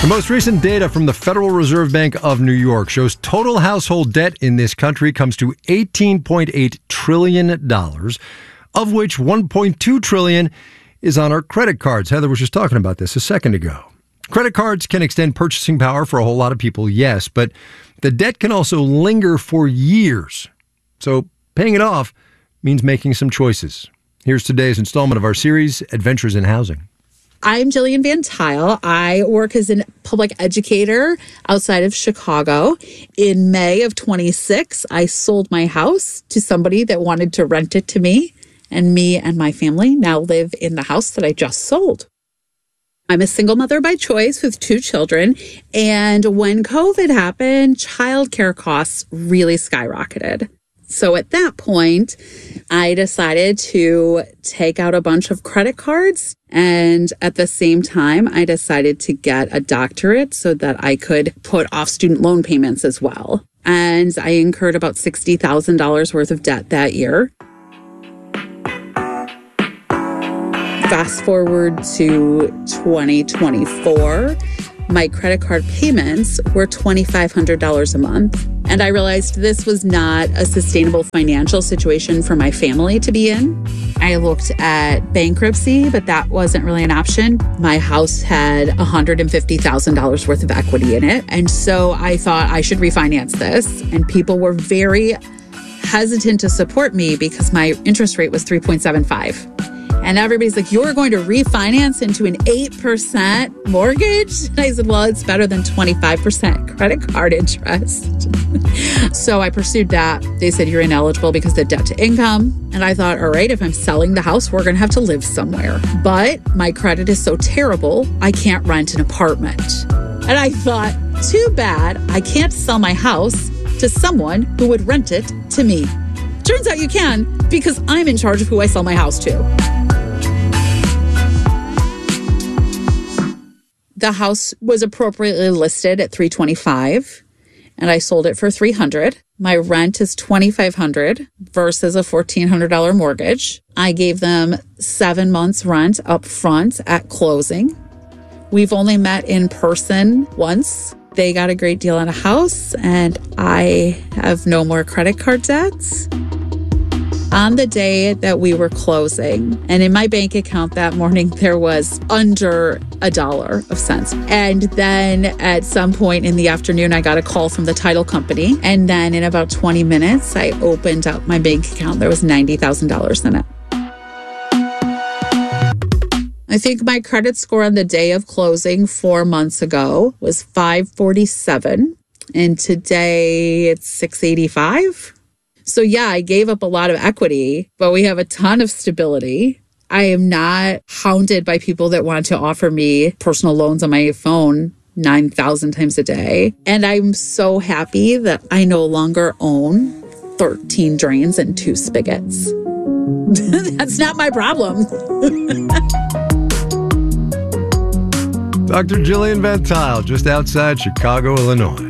The most recent data from the Federal Reserve Bank of New York shows total household debt in this country comes to $18.8 trillion, of which $1.2 trillion is on our credit cards. Heather was just talking about this a second ago. Credit cards can extend purchasing power for a whole lot of people, yes, but the debt can also linger for years. So paying it off means making some choices. Here's today's installment of our series, Adventures in Housing. I'm Jillian Van Tile. I work as a public educator outside of Chicago. In May of 26, I sold my house to somebody that wanted to rent it to me, and my family now live in the house that I just sold. I'm a single mother by choice with 2 children, and when COVID happened, childcare costs really skyrocketed. So at that point, I decided to take out a bunch of credit cards. And at the same time, I decided to get a doctorate so that I could put off student loan payments as well. And I incurred about $60,000 worth of debt that year. Fast forward to 2024. My credit card payments were $2,500 a month. And I realized this was not a sustainable financial situation for my family to be in. I looked at bankruptcy, but that wasn't really an option. My house had $150,000 worth of equity in it. And so I thought I should refinance this. And people were very hesitant to support me because my interest rate was 3.75. And everybody's like, you're going to refinance into an 8% mortgage? And I said, well, it's better than 25% credit card interest. So I pursued that. They said, you're ineligible because of debt to income. And I thought, all right, if I'm selling the house, we're going to have to live somewhere. But my credit is so terrible, I can't rent an apartment. And I thought, too bad, I can't sell my house to someone who would rent it to me. Turns out you can, because I'm in charge of who I sell my house to. The house was appropriately listed at $325,000, and I sold it for $300,000. My rent is $2,500 versus a $1,400 mortgage. I gave them 7 months rent up front at closing. We've only met in person once. They got a great deal on a house, and I have no more credit card debts. On the day that we were closing, and in my bank account that morning, there was under $1 of cents. And then at some point in the afternoon, I got a call from the title company. And then in about 20 minutes, I opened up my bank account. There was $90,000 in it. I think my credit score on the day of closing 4 months ago was 547. And today it's 685. So yeah, I gave up a lot of equity, but we have a ton of stability. I am not hounded by people that want to offer me personal loans on my phone 9,000 times a day. And I'm so happy that I no longer own 13 drains and 2 spigots. That's not my problem. Dr. Jillian Van Tile, just outside Chicago, Illinois.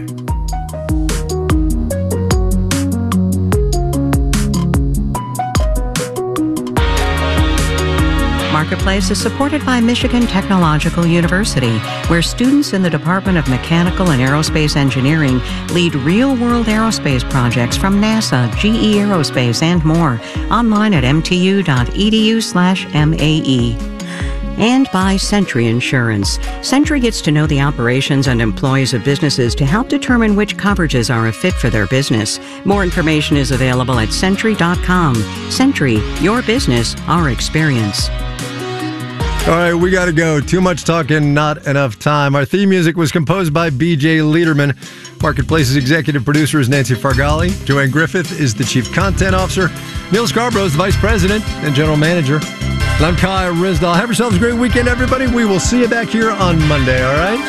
Marketplace is supported by Michigan Technological University, where students in the Department of Mechanical and Aerospace Engineering lead real-world aerospace projects from NASA, GE Aerospace, and more. Online at mtu.edu/MAE. And by Sentry Insurance. Sentry gets to know the operations and employees of businesses to help determine which coverages are a fit for their business. More information is available at Sentry.com. Sentry, your business, our experience. All right, we got to go. Too much talking, not enough time. Our theme music was composed by B.J. Liederman. Marketplace's executive producer is Nancy Fargali. Joanne Griffith is the chief content officer. Neil Scarborough is the vice president and general manager. And I'm Kai Rizdal. Have yourselves a great weekend, everybody. We will see you back here on Monday, all right?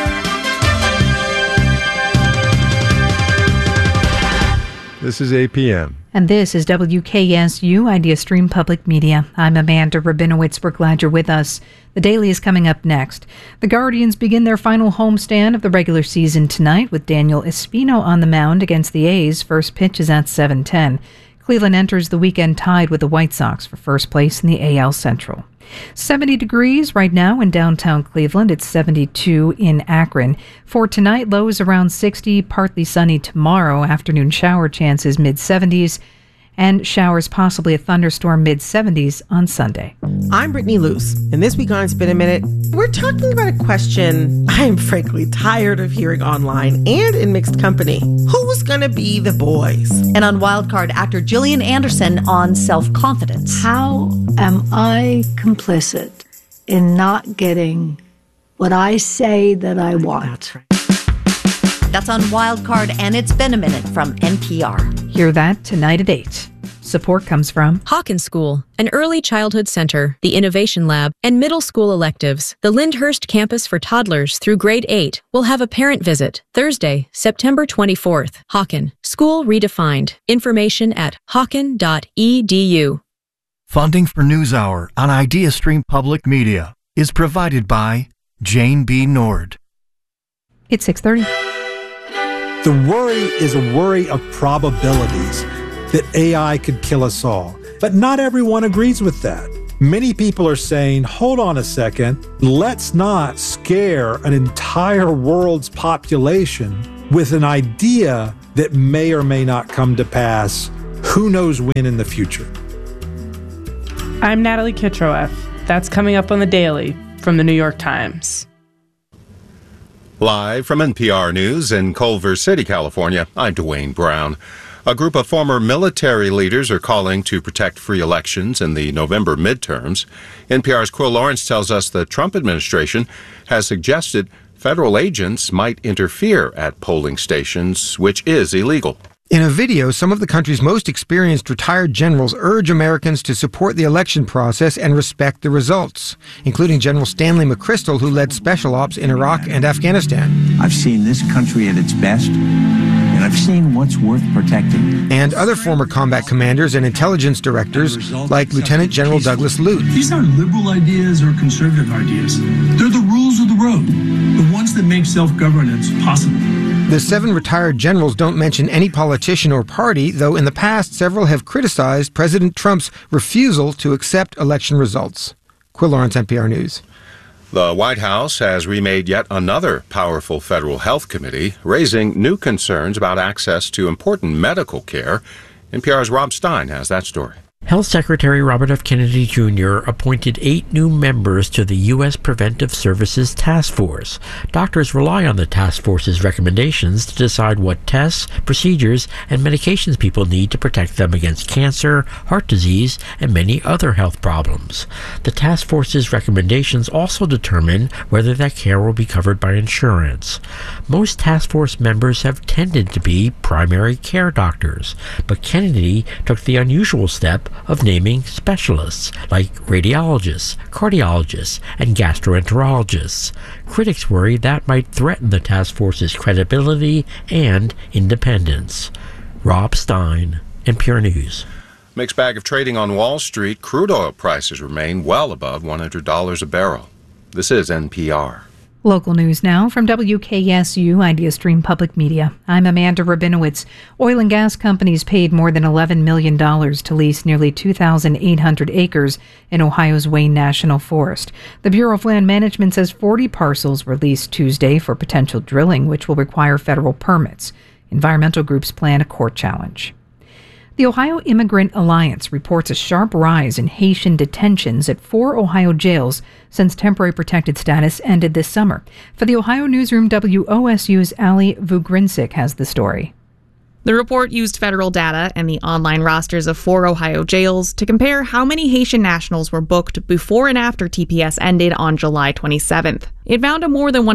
This is APM. And this is WKSU Idea Stream Public Media. I'm Amanda Rabinowitz. We're glad you're with us. The Daily is coming up next. The Guardians begin their final homestand of the regular season tonight with Daniel Espino on the mound against the A's. First pitch is at 7:10. Cleveland enters the weekend tied with the White Sox for first place in the AL Central. 70 degrees right now in downtown Cleveland. It's 72 in Akron. For tonight, lows around 60, partly sunny tomorrow. Afternoon shower chances mid-70s. And showers, possibly a thunderstorm, mid-70s on Sunday. I'm Brittany Luce, and this week on Spin a Minute, we're talking about a question I am frankly tired of hearing online and in mixed company. Who's gonna be the boys? And on Wildcard, actor Gillian Anderson on self-confidence. How am I complicit in not getting what I say that I want? That's on Wildcard, and it's been a minute from NPR. Hear that tonight at 8. Support comes from Hawkins School, an early childhood center, the Innovation Lab, and middle school electives. The Lyndhurst campus for toddlers through grade 8 will have a parent visit Thursday, September 24th. Hawken, School Redefined. Information at hawken.edu. Funding for NewsHour on IdeaStream Public Media is provided by Jane B. Nord. It's 6:30. The worry is a worry of probabilities that AI could kill us all. But not everyone agrees with that. Many people are saying, hold on a second, let's not scare an entire world's population with an idea that may or may not come to pass. Who knows when in the future? I'm Natalie Kitroeff. That's coming up on The Daily from the New York Times. Live from NPR News in Culver City, California, I'm Dwayne Brown. A group of former military leaders are calling to protect free elections in the November midterms. NPR's Quill Lawrence tells us the Trump administration has suggested federal agents might interfere at polling stations, which is illegal. In a video, some of the country's most experienced retired generals urge Americans to support the election process and respect the results, including General Stanley McChrystal, who led special ops in Iraq and Afghanistan. I've seen this country at its best, and I've seen what's worth protecting. And other former combat commanders and intelligence directors, like Lieutenant General Douglas Lute. These aren't liberal ideas or conservative ideas. They're the rules of the road, the ones that make self-governance possible. The 7 retired generals don't mention any politician or party, though in the past several have criticized President Trump's refusal to accept election results. Quill Lawrence, NPR News. The White House has remade yet another powerful federal health committee, raising new concerns about access to important medical care. NPR's Rob Stein has that story. Health Secretary Robert F. Kennedy Jr. appointed 8 new members to the U.S. Preventive Services Task Force. Doctors rely on the task force's recommendations to decide what tests, procedures, and medications people need to protect them against cancer, heart disease, and many other health problems. The task force's recommendations also determine whether that care will be covered by insurance. Most task force members have tended to be primary care doctors, but Kennedy took the unusual step of naming specialists like radiologists, cardiologists, and gastroenterologists. Critics worry that might threaten the task force's credibility and independence. Rob Stein, NPR News. Mixed bag of trading on Wall Street. Crude oil prices remain well above $100 a barrel. This is NPR. Local news now from WKSU IdeaStream Public Media. I'm Amanda Rabinowitz. Oil and gas companies paid more than $11 million to lease nearly 2,800 acres in Ohio's Wayne National Forest. The Bureau of Land Management says 40 parcels were leased Tuesday for potential drilling, which will require federal permits. Environmental groups plan a court challenge. The Ohio Immigrant Alliance reports a sharp rise in Haitian detentions at 4 Ohio jails since temporary protected status ended this summer. For the Ohio Newsroom, WOSU's Ali Vugrinsic has the story. The report used federal data and the online rosters of 4 Ohio jails to compare how many Haitian nationals were booked before and after TPS ended on July 27th. It found a more than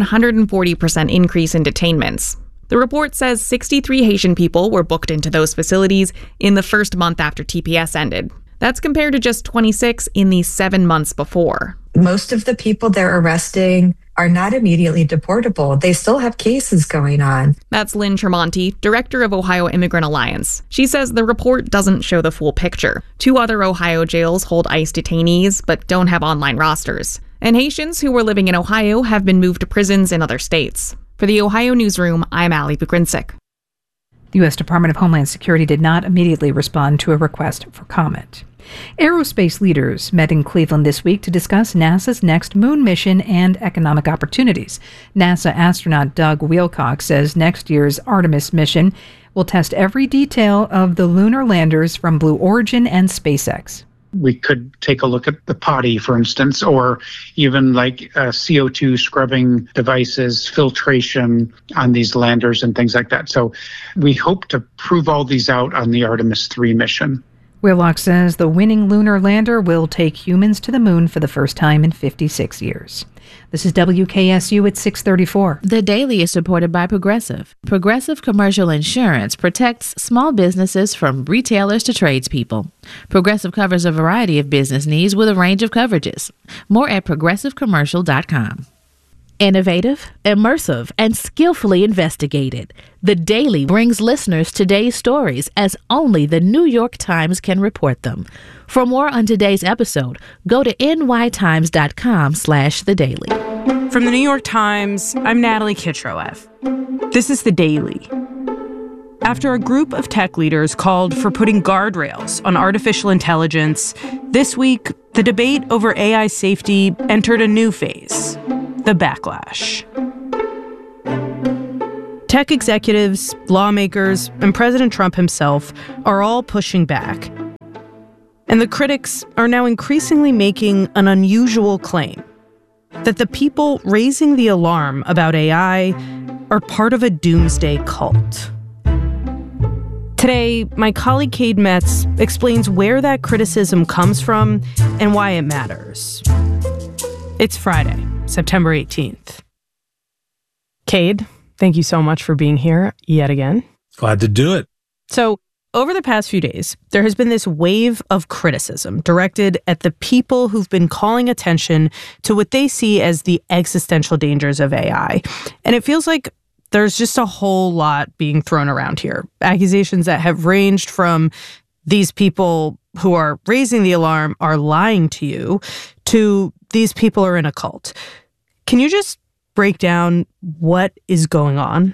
140% increase in detainments. The report says 63 Haitian people were booked into those facilities in the first month after TPS ended. That's compared to just 26 in the 7 months before. Most of the people they're arresting are not immediately deportable. They still have cases going on. That's Lynn Tremonti, director of Ohio Immigrant Alliance. She says the report doesn't show the full picture. 2 other Ohio jails hold ICE detainees, but don't have online rosters. And Haitians who were living in Ohio have been moved to prisons in other states. For the Ohio Newsroom, I'm Ali Bugrinsic. The U.S. Department of Homeland Security did not immediately respond to a request for comment. Aerospace leaders met in Cleveland this week to discuss NASA's next moon mission and economic opportunities. NASA astronaut Doug Wilcox says next year's Artemis mission will test every detail of the lunar landers from Blue Origin and SpaceX. We could take a look at the POTI, for instance, or even like CO2 scrubbing devices, filtration on these landers and things like that. So we hope to prove all these out on the Artemis 3 mission. Wilcox says the winning lunar lander will take humans to the moon for the first time in 56 years. This is WKSU at 6:34. The Daily is supported by Progressive. Progressive Commercial Insurance protects small businesses from retailers to tradespeople. Progressive covers a variety of business needs with a range of coverages. More at progressivecommercial.com. Innovative, immersive, and skillfully investigated. The Daily brings listeners today's stories as only the New York Times can report them. For more on today's episode, go to nytimes.com/The Daily. From the New York Times, I'm Natalie Kitroeff. This is The Daily. After a group of tech leaders called for putting guardrails on artificial intelligence, this week, the debate over AI safety entered a new phase. The backlash. Tech executives, lawmakers, and President Trump himself are all pushing back. And the critics are now increasingly making an unusual claim that the people raising the alarm about AI are part of a doomsday cult. Today, my colleague Cade Metz explains where that criticism comes from and why it matters. It's Friday, September 18th. Cade, thank you so much for being here yet again. Glad to do it. So, over the past few days, there has been this wave of criticism directed at the people who've been calling attention to what they see as the existential dangers of AI. And it feels like there's just a whole lot being thrown around here. Accusations that have ranged from these people who are raising the alarm are lying to you to these people are in a cult. Can you just break down what is going on?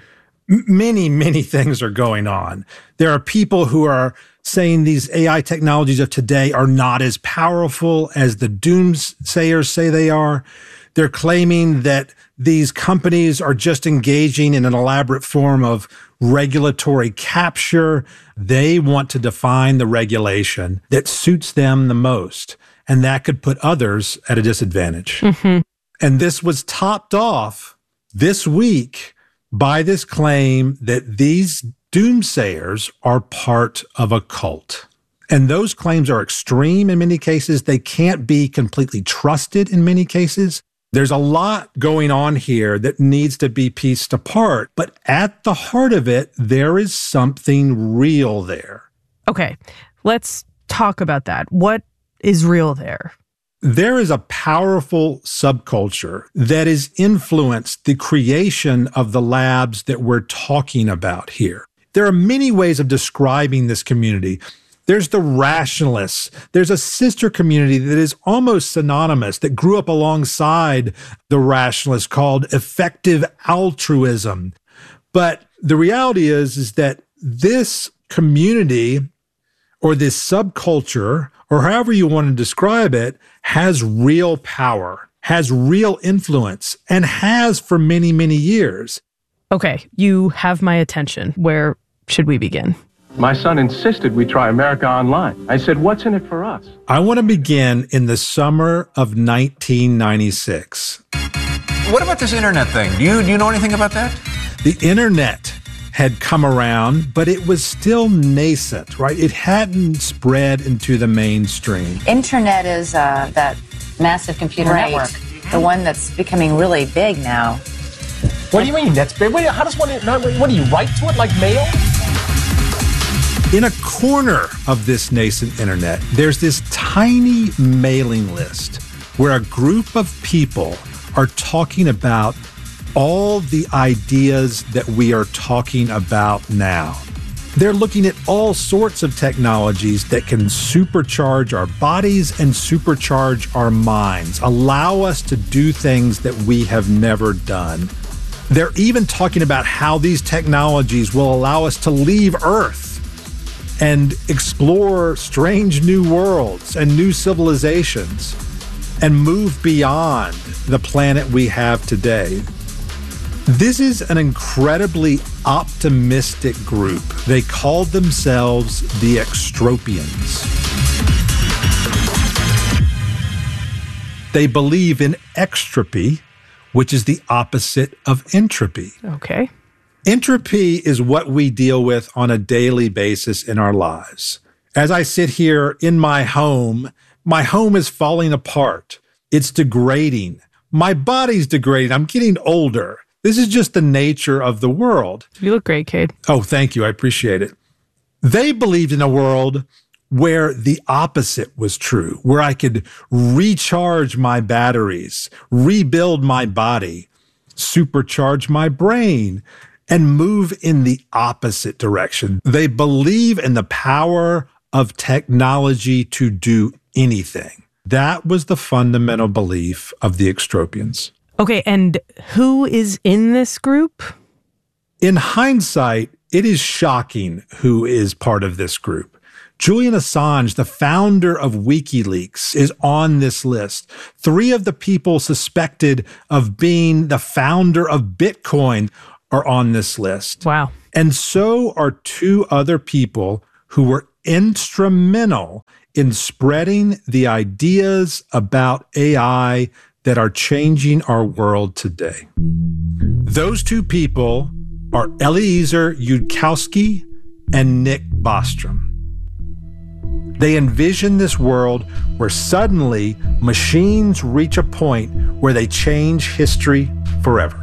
Many things are going on. There are people who are saying these AI technologies of today are not as powerful as the doomsayers say they are. They're claiming that these companies are just engaging in an elaborate form of regulatory capture. They want to define the regulation that suits them the most, and that could put others at a disadvantage. Mm-hmm. And this was topped off this week by this claim that these doomsayers are part of a cult. And those claims are extreme in many cases. They can't be completely trusted in many cases. There's a lot going on here that needs to be pieced apart. But at the heart of it, there is something real there. Okay, let's talk about that. What is real there? There is a powerful subculture that has influenced the creation of the labs that we're talking about here. There are many ways of describing this community. There's the rationalists. There's a sister community that is almost synonymous, that grew up alongside the rationalists, called effective altruism. But the reality is that this community, or this subculture, or however you want to describe it, has real power, has real influence, and has for many years. Okay, you have my attention. Where should we begin? My son insisted we try America Online. I said, what's in it for us? I want to begin in the summer of 1996. What about this internet thing? Do you know anything about that? The internet had come around, but it was still nascent, right? It hadn't spread into the mainstream. Internet is that massive computer network, the one that's becoming really big now. What do you mean that's big? Wait, how does what do you write to it like mail? In a corner of this nascent internet, there's this tiny mailing list where a group of people are talking about all the ideas that we are talking about now. They're looking at all sorts of technologies that can supercharge our bodies and supercharge our minds, allow us to do things that we have never done. They're even talking about how these technologies will allow us to leave Earth and explore strange new worlds and new civilizations and move beyond the planet we have today. This is an incredibly optimistic group. They called themselves the Extropians. They believe in extropy, which is the opposite of entropy. Okay. Entropy is what we deal with on a daily basis in our lives. As I sit here in my home is falling apart. It's degrading. My body's degrading. I'm getting older. This is just the nature of the world. You look great, Cade. Oh, thank you. I appreciate it. They believed in a world where the opposite was true, where I could recharge my batteries, rebuild my body, supercharge my brain, and move in the opposite direction. They believe in the power of technology to do anything. That was the fundamental belief of the Extropians. Okay, and who is in this group? In hindsight, it is shocking who is part of this group. Julian Assange, the founder of WikiLeaks, is on this list. 3 of the people suspected of being the founder of Bitcoin are on this list. Wow. And so are 2 other people who were instrumental in spreading the ideas about AI that are changing our world today. Those 2 people are Eliezer Yudkowsky and Nick Bostrom. They envision this world where suddenly machines reach a point where they change history forever.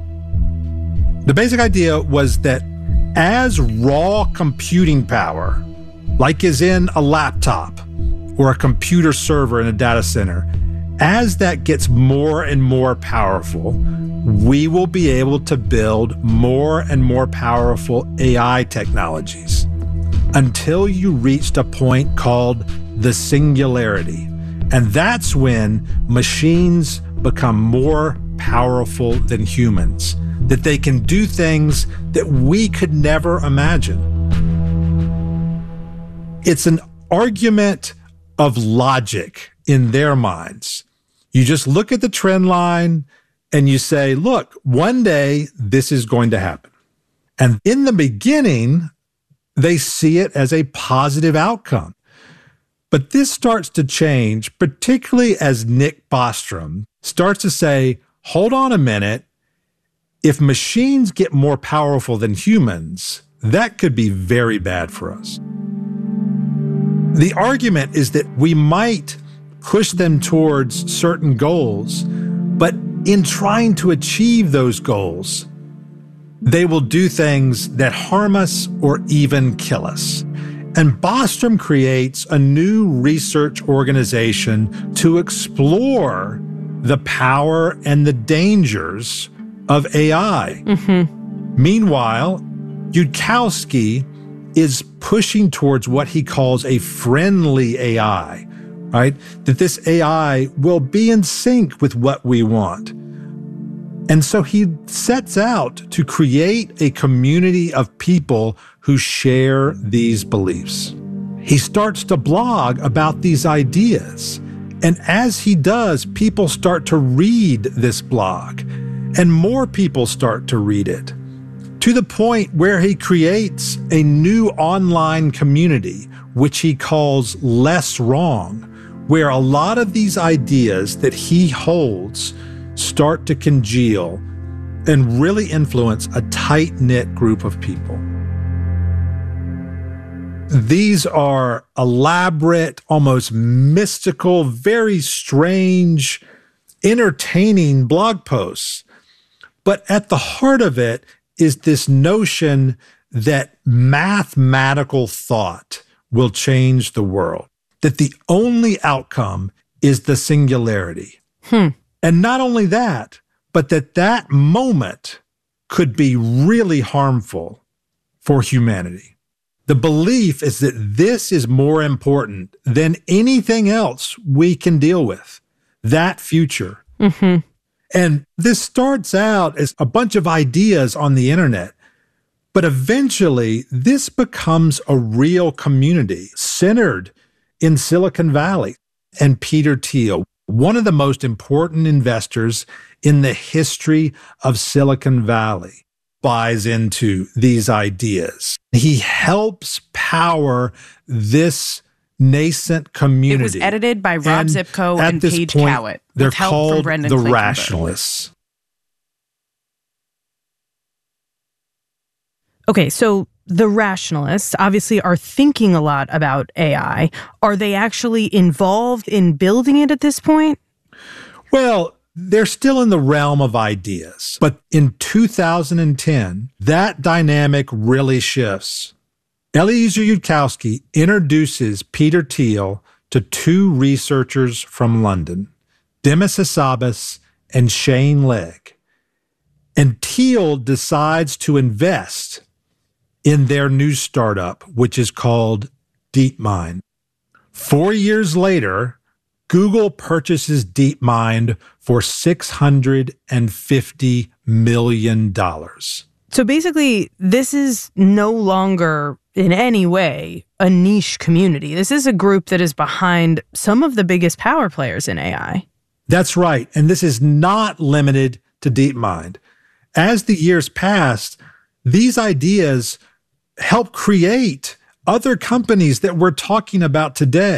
The basic idea was that as raw computing power, like is in a laptop or a computer server in a data center, as that gets more and more powerful, we will be able to build more and more powerful AI technologies until you reached a point called the singularity. And that's when machines become more powerful than humans, that they can do things that we could never imagine. It's an argument of logic in their minds. You just look at the trend line and you say, look, one day this is going to happen. And in the beginning, they see it as a positive outcome. But this starts to change, particularly as Nick Bostrom starts to say, hold on a minute, if machines get more powerful than humans, that could be very bad for us. The argument is that we might push them towards certain goals, but in trying to achieve those goals, they will do things that harm us or even kill us. And Bostrom creates a new research organization to explore the power and the dangers of AI. Meanwhile, Yudkowsky is pushing towards what he calls a friendly AI, right? That this AI will be in sync with what we want. And so he sets out to create a community of people who share these beliefs. He starts to blog about these ideas. And as he does, people start to read this blog, and more people start to read it, to the point where he creates a new online community, which he calls Less Wrong, where a lot of these ideas that he holds start to congeal and really influence a tight-knit group of people. These are elaborate, almost mystical, very strange, entertaining blog posts. But at the heart of it is this notion that mathematical thought will change the world, that the only outcome is the singularity. And not only that, but that moment could be really harmful for humanity. The belief is that this is more important than anything else we can deal with, that future. And this starts out as a bunch of ideas on the internet, but eventually this becomes a real community centered in Silicon Valley. And Peter Thiel, one of the most important investors in the history of Silicon Valley, buys into these ideas. He helps power this nascent community. It was edited by Rob Zipko and Paige Cowett. They're with help called from Brendan the Flinkenberg. Rationalists. Okay, so the rationalists obviously are thinking a lot about AI. Are they actually involved in building it at this point? Well, they're still in the realm of ideas. But in 2010, that dynamic really shifts. Eliezer Yudkowsky introduces Peter Thiel to two researchers from London, Demis Hassabis and Shane Legg. And Thiel decides to invest in their new startup, which is called DeepMind. 4 years later, Google purchases DeepMind for $650 million. So basically, this is no longer in any way a niche community. This is a group that is behind some of the biggest power players in AI. That's right. And this is not limited to DeepMind. As the years passed, these ideas help create other companies that we're talking about today.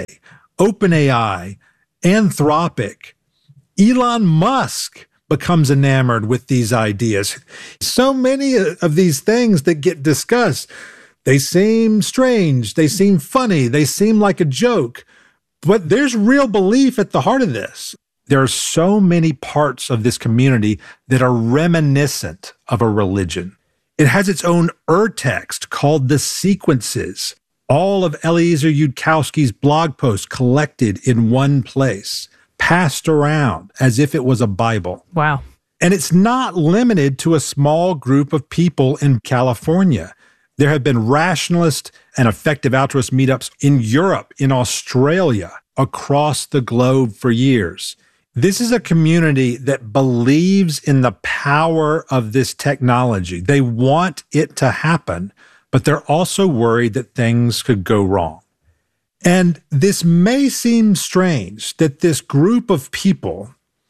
OpenAI, Anthropic, Elon Musk becomes enamored with these ideas. So many of these things that get discussed, they seem strange, they seem funny, they seem like a joke, but there's real belief at the heart of this. There are so many parts of this community that are reminiscent of a religion. It has its own urtext called The Sequences, all of Eliezer Yudkowsky's blog posts collected in one place, passed around as if it was a Bible. Wow. And it's not limited to a small group of people in California. There have been rationalist and effective altruist meetups in Europe, in Australia, across the globe for years. This is a community that believes in the power of this technology. They want it to happen, but they're also worried that things could go wrong. And this may seem strange that this group of people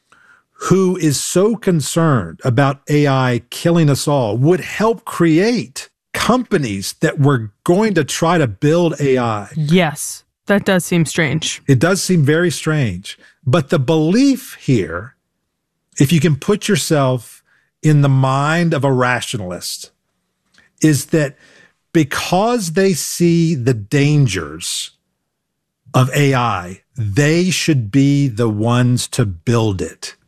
who is so concerned about AI killing us all would help create companies that were going to try to build AI. Yes, that does seem strange. It does seem very strange. But the belief here, if you can put yourself in the mind of a rationalist, is that because they see the dangers of AI, they should be the ones to build it.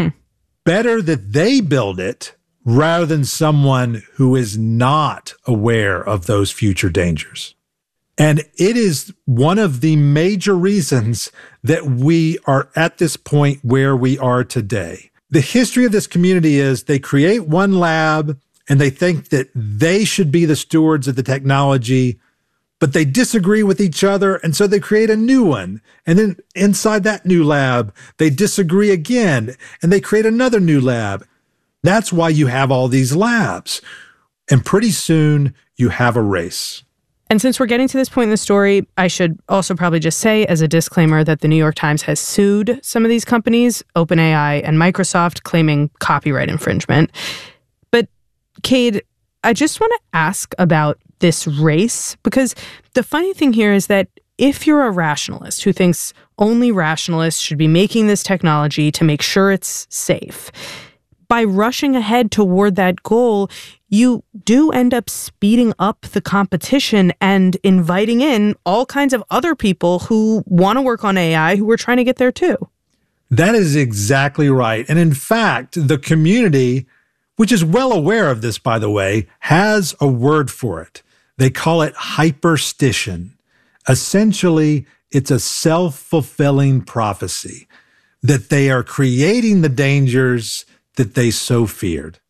Better that they build it rather than someone who is not aware of those future dangers. And it is one of the major reasons that we are at this point where we are today. The history of this community is they create one lab and they think that they should be the stewards of the technology, but they disagree with each other, and so they create a new one. And then inside that new lab, they disagree again, and they create another new lab. That's why you have all these labs. And pretty soon, you have a race. And since we're getting to this point in the story, I should also probably just say as a disclaimer that the New York Times has sued some of these companies, OpenAI and Microsoft, claiming copyright infringement. But Cade, I just want to ask about this race, because the funny thing here is that if you're a rationalist who thinks only rationalists should be making this technology to make sure it's safe, by rushing ahead toward that goal, you do end up speeding up the competition and inviting in all kinds of other people who want to work on AI who are trying to get there too. That is exactly right. And in fact, the community, which is well aware of this, by the way, has a word for it. They call it hyperstition. Essentially, it's a self-fulfilling prophecy that they are creating the dangers that they so feared.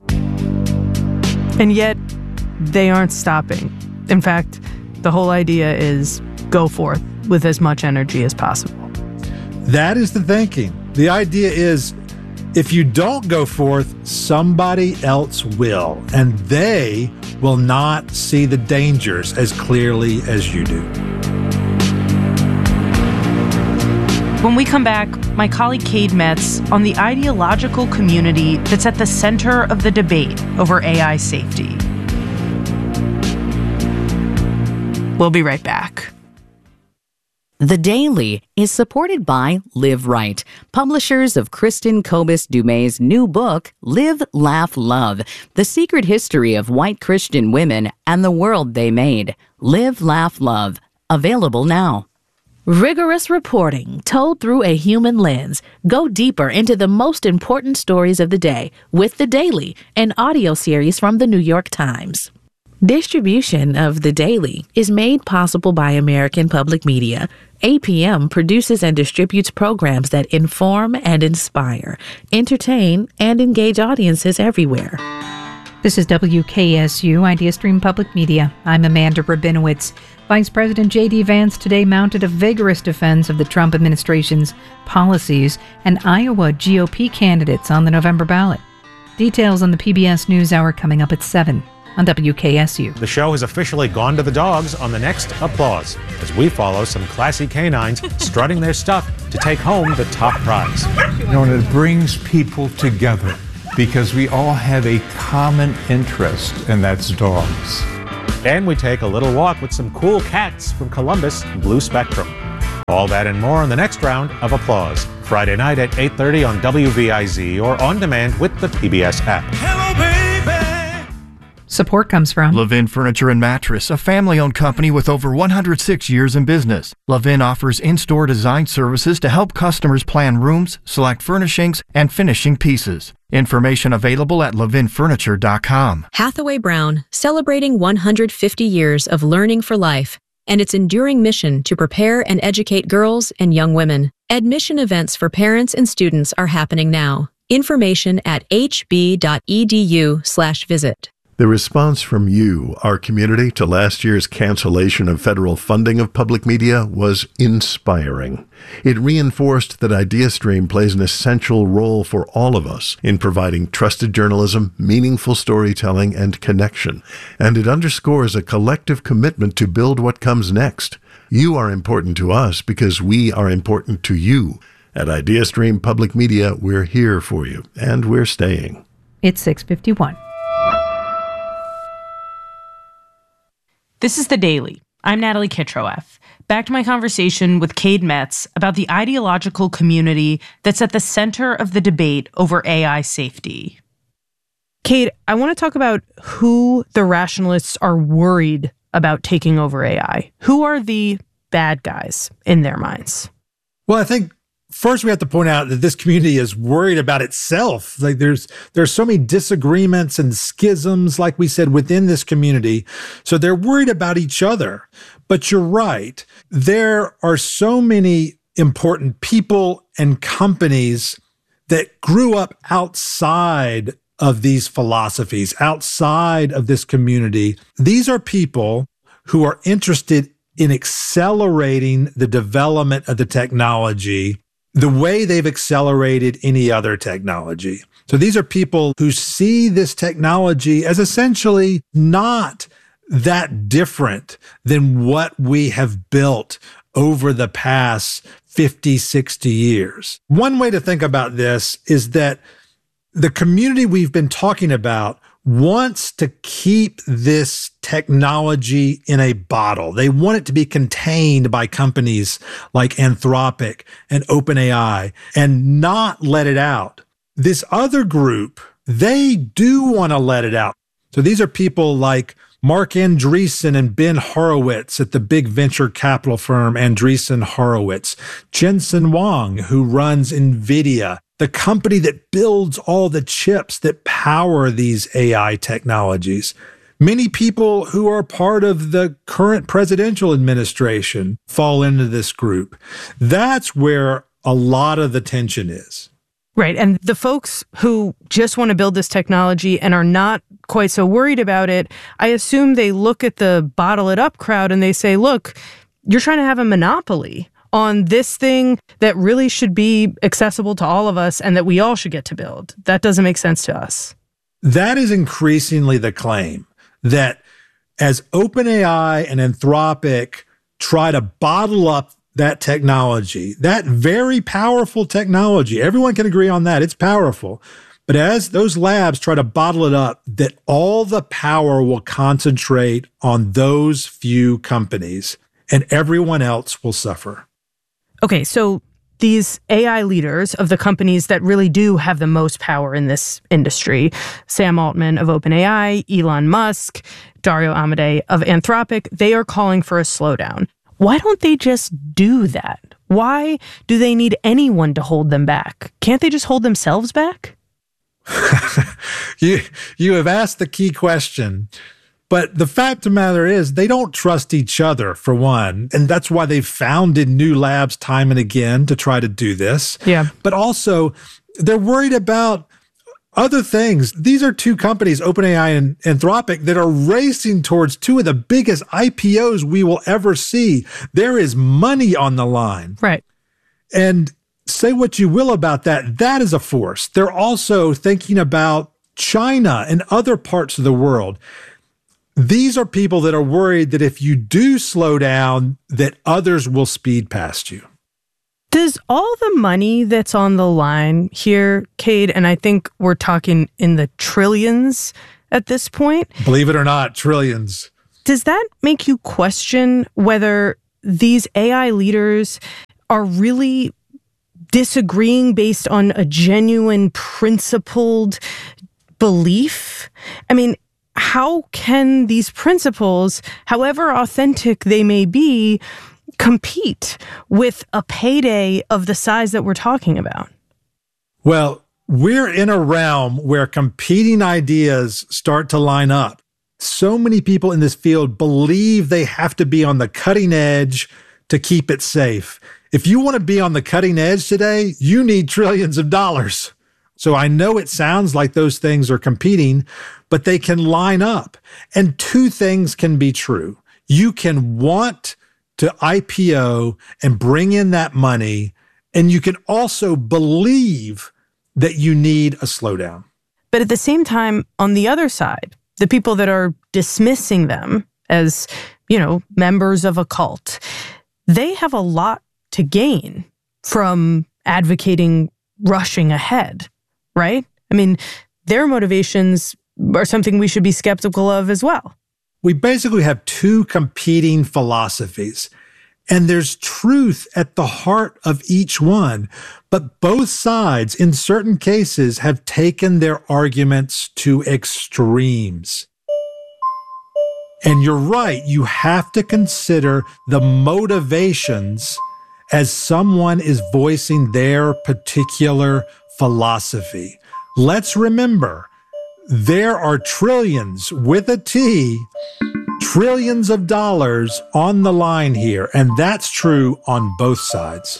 And yet, they aren't stopping. In fact, the whole idea is go forth with as much energy as possible. That is the thinking. The idea is If you don't go forth, somebody else will, and they will not see the dangers as clearly as you do. When we come back, my colleague Cade Metz on the ideological community that's at the center of the debate over AI safety. We'll be right back. The Daily is supported by Live Right, publishers of Kristen Kobus Dumay's new book, Live, Laugh, Love, The Secret History of White Christian Women and the World They Made. Live, Laugh, Love. Available now. Rigorous reporting told through a human lens. Go deeper into the most important stories of the day with The Daily, an audio series from the New York Times. Distribution of The Daily is made possible by American Public Media. APM produces and distributes programs that inform and inspire, entertain, and engage audiences everywhere. This is WKSU IdeaStream Public Media. I'm Amanda Rabinowitz. Vice President J.D. Vance today mounted a vigorous defense of the Trump administration's policies and Iowa GOP candidates on the November ballot. Details on the PBS NewsHour coming up at 7 on WKSU. The show has officially gone to the dogs on the next Applause as we follow some classy canines strutting their stuff to take home the top prize. You know, and it brings people together because we all have a common interest, and that's dogs. And we take a little walk with some cool cats from Columbus and Blue Spectrum. All that and more in the next round of Applause, Friday night at 8:30 on WVIZ or on demand with the PBS app. Hello, baby. Support comes from Levin Furniture and Mattress, a family-owned company with over 106 years in business. Levin offers in-store design services to help customers plan rooms, select furnishings, and finishing pieces. Information available at levinfurniture.com. Hathaway Brown, celebrating 150 years of learning for life and its enduring mission to prepare and educate girls and young women. Admission events for parents and students are happening now. Information at hb.edu/visit. The response from you, our community, to last year's cancellation of federal funding of public media was inspiring. It reinforced that IdeaStream plays an essential role for all of us in providing trusted journalism, meaningful storytelling, and connection. And it underscores a collective commitment to build what comes next. You are important to us because we are important to you. At IdeaStream Public Media, we're here for you, and we're staying. It's 6:51. This is The Daily. I'm Natalie Kitroeff. Back to my conversation with Cade Metz about the ideological community that's at the center of the debate over AI safety. Cade, I want to talk about who the rationalists are worried about taking over AI. Who are the bad guys in their minds? Well, I think first we have to point out that this community is worried about itself. Like there's so many disagreements and schisms, like we said, within this community. So they're worried about each other. But you're right. There are so many important people and companies that grew up outside of these philosophies, outside of this community. These are people who are interested in accelerating the development of the technology the way they've accelerated any other technology. So these are people who see this technology as essentially not that different than what we have built over the past 50, 60 years. One way to think about this is that the community we've been talking about wants to keep this technology in a bottle. They want it to be contained by companies like Anthropic and OpenAI and not let it out. This other group, they do want to let it out. So these are people like Mark Andreessen and Ben Horowitz at the big venture capital firm Andreessen Horowitz, Jensen Huang, who runs NVIDIA, the company that builds all the chips that power these AI technologies. Many people who are part of the current presidential administration fall into this group. That's where a lot of the tension is. Right. And the folks who just want to build this technology and are not quite so worried about it, I assume they look at the bottle it up crowd and they say, look, you're trying to have a monopoly on this thing that really should be accessible to all of us and that we all should get to build. That doesn't make sense to us. That is increasingly the claim, that as OpenAI and Anthropic try to bottle up that technology, that very powerful technology, everyone can agree on that, it's powerful. But as those labs try to bottle it up, that all the power will concentrate on those few companies and everyone else will suffer. Okay, so these AI leaders of the companies that really do have the most power in this industry, Sam Altman of OpenAI, Elon Musk, Dario Amodei of Anthropic, they are calling for a slowdown. Why don't they just do that? Why do they need anyone to hold them back? Can't they just hold themselves back? You have asked the key question. But the fact of the matter is they don't trust each other, for one. And that's why they've founded new labs time and again to try to do this. Yeah. But also, they're worried about other things. These are two companies, OpenAI and Anthropic, that are racing towards two of the biggest IPOs we will ever see. There is money on the line. Right. And say what you will about that, that is a force. They're also thinking about China and other parts of the world. These are people that are worried that if you do slow down, that others will speed past you. Does all the money that's on the line here, Cade, and I think we're talking in the trillions at this point. Believe it or not, trillions. Does that make you question whether these AI leaders are really disagreeing based on a genuine, principled belief? I mean, how can these principles, however authentic they may be, compete with a payday of the size that we're talking about? Well, we're in a realm where competing ideas start to line up. So many people in this field believe they have to be on the cutting edge to keep it safe. If you want to be on the cutting edge today, you need trillions of dollars. So I know it sounds like those things are competing, but they can line up. And two things can be true. You can want to IPO and bring in that money, and you can also believe that you need a slowdown. But at the same time, on the other side, the people that are dismissing them as, members of a cult, they have a lot to gain from advocating rushing ahead, right? I mean, their motivations are something we should be skeptical of as well. We basically have two competing philosophies, and there's truth at the heart of each one. But both sides, in certain cases, have taken their arguments to extremes. And you're right, you have to consider the motivations as someone is voicing their particular philosophy. Let's remember, there are trillions with a T, trillions of dollars on the line here, and that's true on both sides.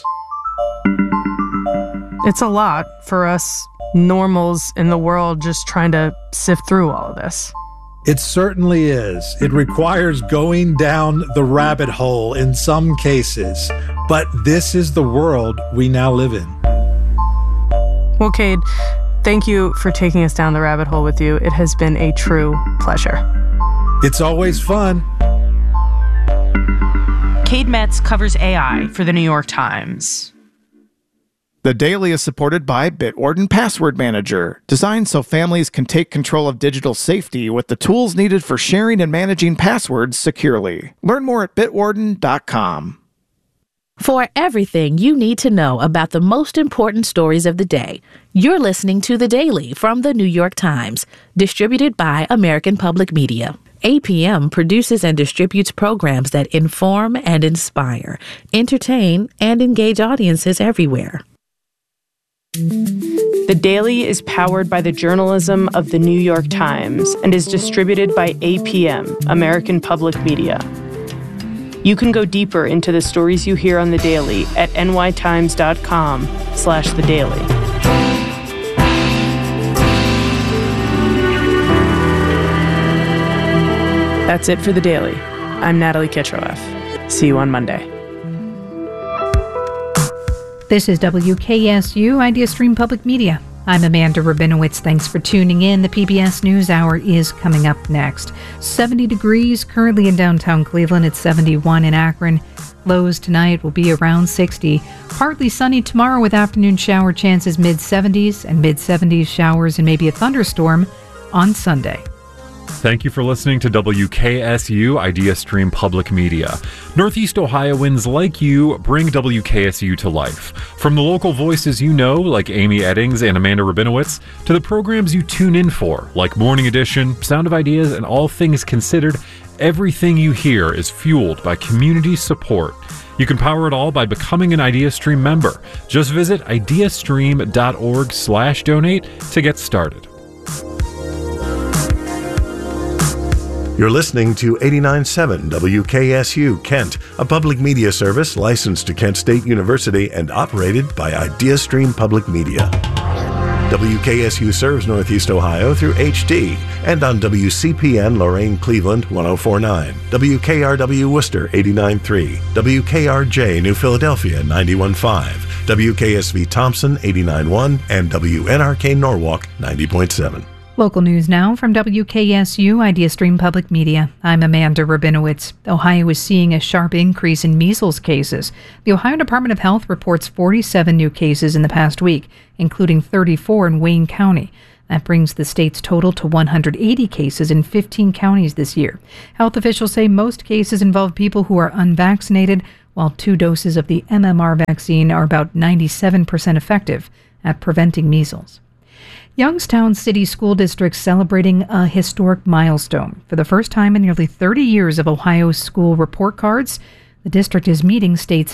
It's a lot for us normals in the world just trying to sift through all of this. It certainly is. It requires going down the rabbit hole in some cases, but this is the world we now live in. Well, Cade, thank you for taking us down the rabbit hole with you. It has been a true pleasure. It's always fun. Cade Metz covers AI for The New York Times. The Daily is supported by Bitwarden Password Manager, designed so families can take control of digital safety with the tools needed for sharing and managing passwords securely. Learn more at bitwarden.com. For everything you need to know about the most important stories of the day, you're listening to The Daily from The New York Times, distributed by American Public Media. APM produces and distributes programs that inform and inspire, entertain, and engage audiences everywhere. The Daily is powered by the journalism of The New York Times and is distributed by APM, American Public Media. You can go deeper into the stories you hear on The Daily at nytimes.com/The Daily. That's it for The Daily. I'm Natalie Kitroeff. See you on Monday. This is WKSU Idea Stream Public Media. I'm Amanda Rabinowitz. Thanks for tuning in. The PBS NewsHour is coming up next. 70 degrees currently in downtown Cleveland. It's 71 in Akron. Lows tonight will be around 60. Partly sunny tomorrow with afternoon shower chances mid-70s and mid-70s showers and maybe a thunderstorm on Sunday. Thank you for listening to WKSU Idea Stream Public Media. Northeast Ohioans like you bring WKSU to life. From the local voices you know, like Amy Eddings and Amanda Rabinowitz, to the programs you tune in for, like Morning Edition, Sound of Ideas, and All Things Considered, everything you hear is fueled by community support. You can power it all by becoming an IdeaStream member. Just visit ideastream.org/donate to get started. You're listening to 89.7 WKSU Kent, a public media service licensed to Kent State University and operated by IdeaStream Public Media. WKSU serves Northeast Ohio through HD and on WCPN Lorain Cleveland 104.9, WKRW Worcester 89.3, WKRJ New Philadelphia 91.5, WKSV Thompson 89.1, and WNRK Norwalk 90.7. Local news now from WKSU Idea Stream Public Media. I'm Amanda Rabinowitz. Ohio is seeing a sharp increase in measles cases. The Ohio Department of Health reports 47 new cases in the past week, including 34 in Wayne County. That brings the state's total to 180 cases in 15 counties this year. Health officials say most cases involve people who are unvaccinated, while 2 doses of the MMR vaccine are about 97% effective at preventing measles. Youngstown City School District celebrating a historic milestone. For the first time in nearly 30 years of Ohio's school report cards, the district is meeting state's